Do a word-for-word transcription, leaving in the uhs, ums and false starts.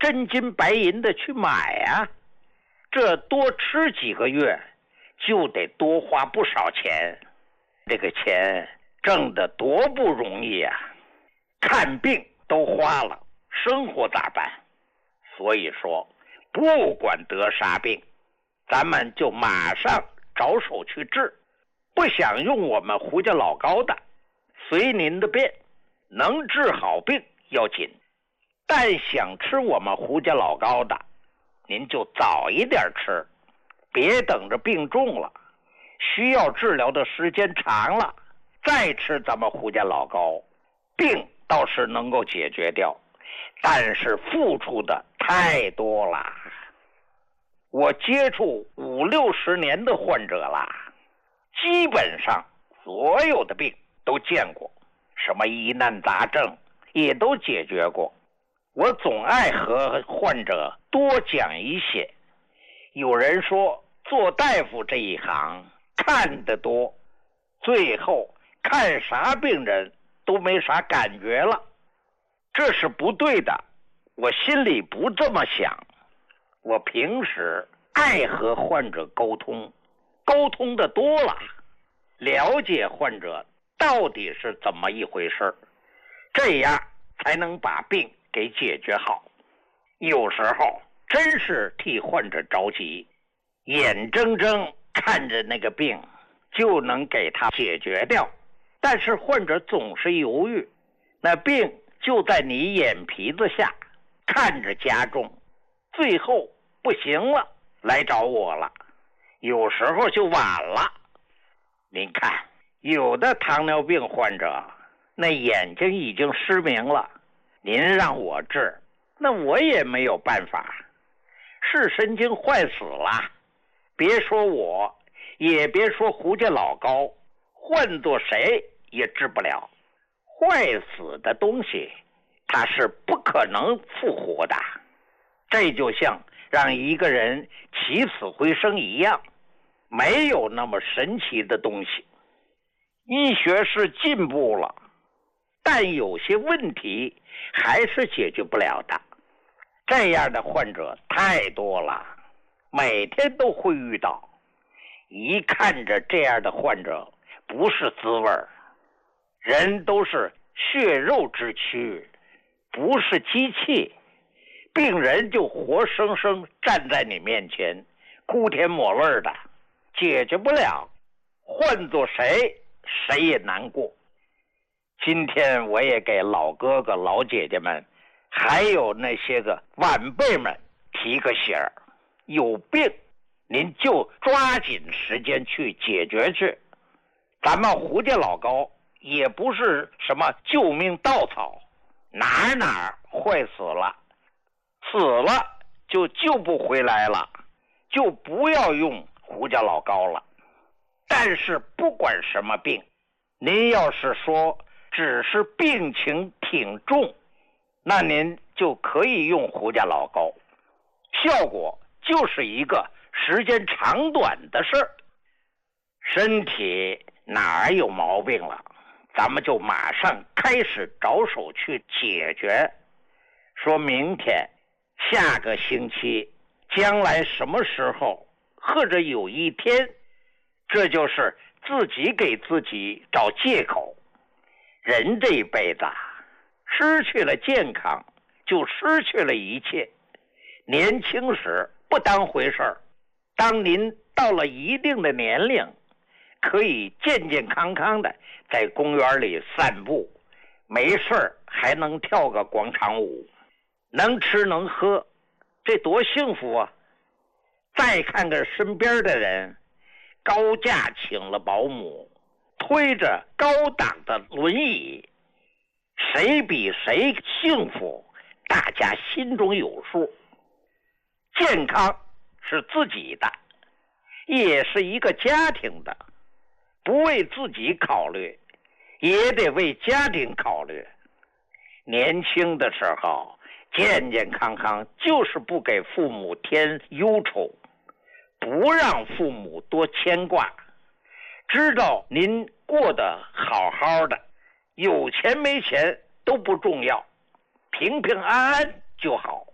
真金白银的去买啊，这多吃几个月就得多花不少钱，这个钱挣得多不容易啊！看病都花了，生活咋办？所以说，不管得啥病，咱们就马上着手去治。不想用我们胡家老高的，随您的便，能治好病要紧。但想吃我们胡家老高的，您就早一点吃，别等着病重了，需要治疗的时间长了再吃咱们胡家老高，病倒是能够解决掉，但是付出的太多了。我接触五六十年的患者了，基本上所有的病都见过，什么疑难杂症也都解决过。我总爱和患者多讲一些。有人说做大夫这一行看得多，最后看啥病人都没啥感觉了，这是不对的。我心里不这么想，我平时爱和患者沟通，沟通的多了，了解患者到底是怎么一回事，这样才能把病给解决好。有时候真是替患者着急，眼睁睁看着那个病就能给他解决掉，但是患者总是犹豫，那病就在你眼皮子下，看着加重，最后不行了来找我了，有时候就晚了。您看，有的糖尿病患者那眼睛已经失明了，您让我治，那我也没有办法，视神经坏死了，别说我，也别说胡家老高，换做谁也治不了。坏死的东西它是不可能复活的，这就像让一个人起死回生一样，没有那么神奇的东西。医学是进步了，但有些问题还是解决不了的。这样的患者太多了，每天都会遇到，一看着这样的患者不是滋味儿。人都是血肉之躯，不是机器，病人就活生生站在你面前，哭天抹泪的，解决不了，换做谁谁也难过。今天我也给老哥哥老姐姐们还有那些个晚辈们提个醒儿，有病您就抓紧时间去解决去。咱们胡家老高也不是什么救命稻草，哪哪坏死了，死了就救不回来了，就不要用胡家老高了。但是不管什么病，您要是说只是病情挺重，那您就可以用胡家老高，效果就是一个时间长短的事儿。身体哪儿有毛病了，咱们就马上开始着手去解决。说明天、下个星期、将来什么时候，或者有一天，这就是自己给自己找借口。人这一辈子失去了健康，就失去了一切。年轻时不当回事儿，当您到了一定的年龄，可以健健康康的在公园里散步，没事儿还能跳个广场舞，能吃能喝，这多幸福啊！再看看身边的人，高价请了保姆，推着高档的轮椅，谁比谁幸福，大家心中有数。健康是自己的，也是一个家庭的，不为自己考虑，也得为家庭考虑。年轻的时候健健康康，就是不给父母添忧愁，不让父母多牵挂，知道您过得好好的，有钱没钱都不重要，平平安安就好。